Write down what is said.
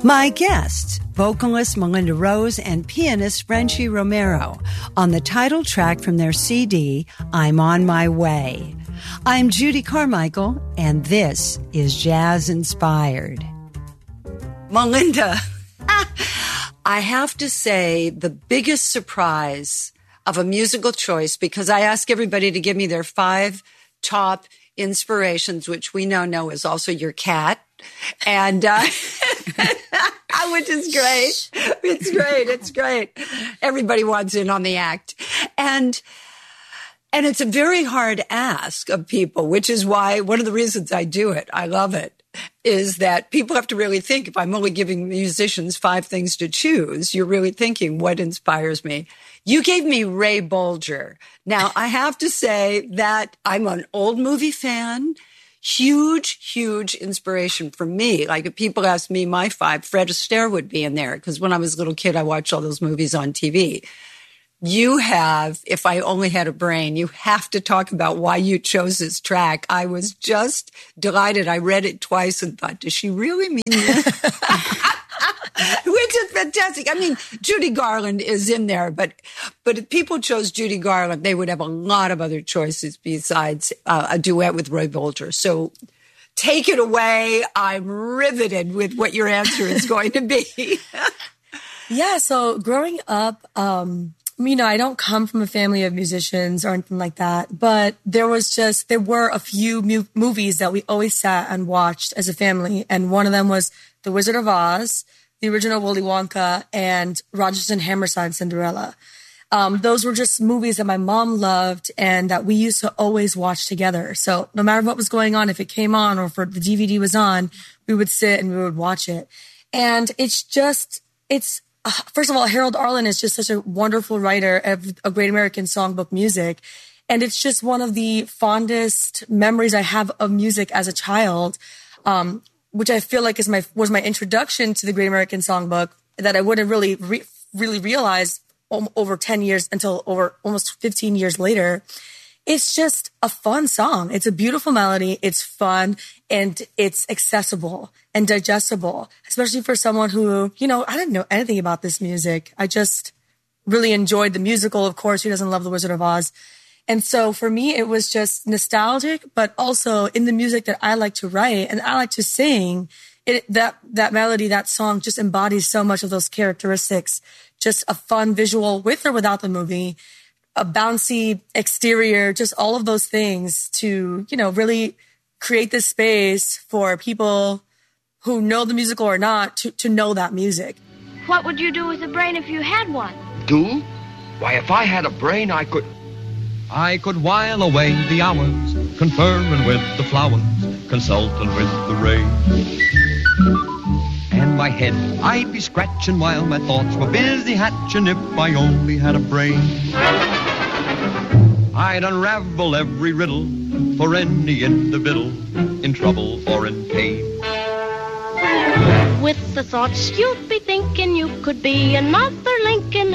My guests, vocalist Melinda Rose and pianist Frenchie Romero, on the title track from their CD, I'm on My Way. I'm Judy Carmichael, and this is Jazz Inspired. Melinda, I have to say the biggest surprise of a musical choice, because I ask everybody to give me their 5 top inspirations, which we now is also your cat. And, which is great. It's great. Everybody wants in on the act. And it's a very hard ask of people, which is why one of the reasons I do it, I love it, is that people have to really think. If I'm only giving musicians 5 things to choose, you're really thinking, what inspires me? You gave me Ray Bolger. Now, I have to say that I'm an old movie fan. Huge inspiration for me. Like, if people ask me my 5, Fred Astaire would be in there, because when I was a little kid, I watched all those movies on TV. You have, If I Only Had a Brain, you have to talk about why you chose this track. I was just delighted. I read it twice and thought, does she really mean that? Which is fantastic. I mean, Judy Garland is in there, but if people chose Judy Garland, they would have a lot of other choices besides a duet with Ray Bolger. So take it away. I'm riveted with what your answer is going to be. Yeah, so growing up, I don't come from a family of musicians or anything like that, but there were a few movies that we always sat and watched as a family. And one of them was The Wizard of Oz, the original Willy Wonka, and Rodgers and Hammerstein Cinderella. Those were just movies that my mom loved and that we used to always watch together. So no matter what was going on, if it came on or if the DVD was on, we would sit and we would watch it. And first of all, Harold Arlen is just such a wonderful writer of a Great American Songbook music. And it's just one of the fondest memories I have of music as a child, which I feel like was my introduction to the Great American Songbook that I wouldn't really realize over 10 years until over almost 15 years later. It's just a fun song. It's a beautiful melody. It's fun and it's accessible and digestible, especially for someone who, I didn't know anything about this music. I just really enjoyed the musical. Of course, who doesn't love The Wizard of Oz? And so for me, it was just nostalgic, but also in the music that I like to write and I like to sing, that melody, that song just embodies so much of those characteristics. Just a fun visual with or without the movie, a bouncy exterior, just all of those things to, really create this space for people who know the musical or not to know that music. What would you do with a brain if you had one? Do? Why, if I had a brain, I could while away the hours, conferring with the flowers, consulting with the rain. And my head I'd be scratching while my thoughts were busy hatching if I only had a brain. I'd unravel every riddle for any individual in trouble or in pain. With the thoughts you'd be thinking you could be another Lincoln